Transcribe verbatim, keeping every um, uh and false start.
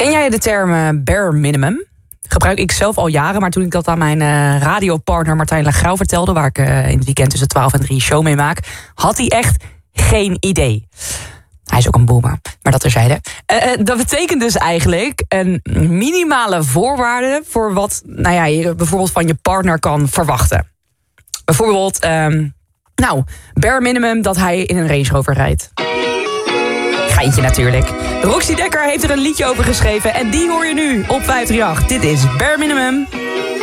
Ken jij de term uh, bare minimum? Gebruik ik zelf al jaren, maar toen ik dat aan mijn uh, radiopartner Martijn Lagrauw vertelde, waar ik uh, in het weekend tussen twaalf en drie show mee maak, had hij echt geen idee. Hij is ook een boomer, maar dat terzijde. Uh, uh, dat betekent dus eigenlijk een minimale voorwaarde voor wat nou ja, je bijvoorbeeld van je partner kan verwachten. Bijvoorbeeld, um, nou, bare minimum dat hij in een Range Rover rijdt. Geintje natuurlijk. Roxy Dekker heeft er een liedje over geschreven en die hoor je nu op vijf drie acht. Dit is Bare Minimum.